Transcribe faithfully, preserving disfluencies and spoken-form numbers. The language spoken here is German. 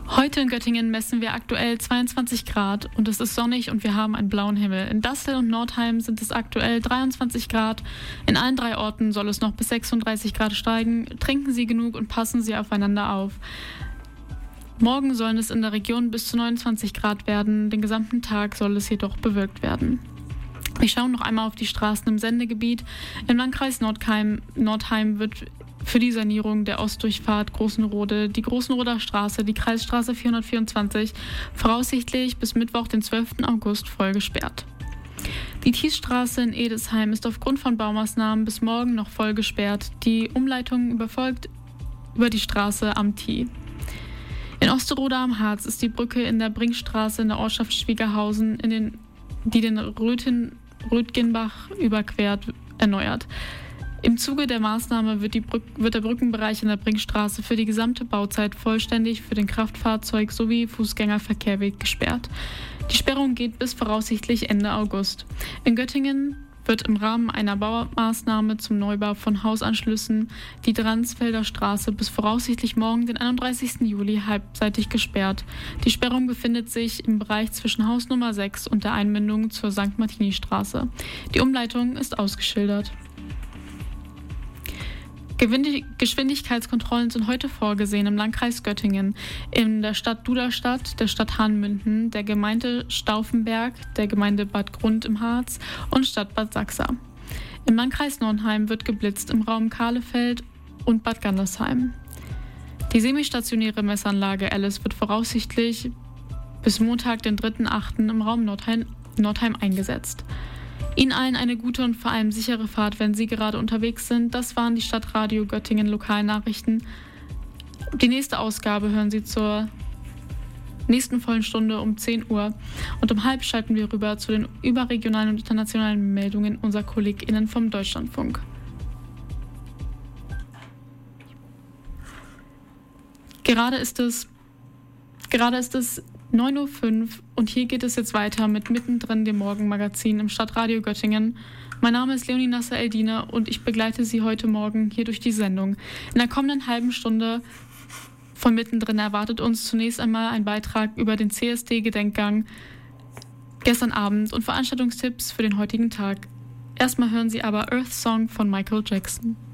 Heute in Göttingen messen wir aktuell zweiundzwanzig Grad und es ist sonnig und wir haben einen blauen Himmel. In Dassel und Nordheim sind es aktuell dreiundzwanzig Grad. In allen drei Orten soll es noch bis sechsunddreißig Grad steigen. Trinken Sie genug und passen Sie aufeinander auf. Morgen sollen es in der Region bis zu neunundzwanzig Grad werden. Den gesamten Tag soll es jedoch bewölkt werden. Wir schauen noch einmal auf die Straßen im Sendegebiet. Im Landkreis Nordheim, Nordheim wird für die Sanierung der Ostdurchfahrt Großenrode die Großenroder Straße, die Kreisstraße vierhundertvierundzwanzig, voraussichtlich bis Mittwoch, den zwölften August, voll gesperrt. Die Thiesstraße in Edesheim ist aufgrund von Baumaßnahmen bis morgen noch voll gesperrt. Die Umleitung überfolgt über die Straße am Thie. In Osterode am Harz ist die Brücke in der Brinkstraße in der Ortschaft Schwiegerhausen, in den, die den Röthen, Rötgenbach überquert, erneuert. Im Zuge der Maßnahme wird, die Brück, wird der Brückenbereich in der Brinkstraße für die gesamte Bauzeit vollständig für den Kraftfahrzeug- sowie Fußgängerverkehr gesperrt. Die Sperrung geht bis voraussichtlich Ende August. In Göttingen wird im Rahmen einer Baumaßnahme zum Neubau von Hausanschlüssen die Dransfelder Straße bis voraussichtlich morgen, den einunddreißigsten Juli, halbseitig gesperrt. Die Sperrung befindet sich im Bereich zwischen Haus Nummer sechs und der Einmündung zur Sankt Martini-Straße. Die Umleitung ist ausgeschildert. Geschwindigkeitskontrollen sind heute vorgesehen im Landkreis Göttingen, in der Stadt Duderstadt, der Stadt Hahnmünden, der Gemeinde Stauffenberg, der Gemeinde Bad Grund im Harz und Stadt Bad Sachsa. Im Landkreis Nordheim wird geblitzt im Raum Kahlefeld und Bad Gandersheim. Die semistationäre Messanlage Alice wird voraussichtlich bis Montag, den dritten achten im Raum Nordheim, Nordheim eingesetzt. Ihnen allen eine gute und vor allem sichere Fahrt, wenn Sie gerade unterwegs sind. Das waren die Stadtradio Göttingen Lokalnachrichten. Die nächste Ausgabe hören Sie zur nächsten vollen Stunde um zehn Uhr. Und um halb schalten wir rüber zu den überregionalen und internationalen Meldungen unserer KollegInnen vom Deutschlandfunk. Gerade ist es, gerade ist es neun Uhr fünf und hier geht es jetzt weiter mit Mittendrin, dem Morgenmagazin im Stadtradio Göttingen. Mein Name ist Leonie Nasser-Eldine und ich begleite Sie heute Morgen hier durch die Sendung. In der kommenden halben Stunde von Mittendrin erwartet uns zunächst einmal ein Beitrag über den C S D-Gedenkgang gestern Abend und Veranstaltungstipps für den heutigen Tag. Erstmal hören Sie aber Earth Song von Michael Jackson.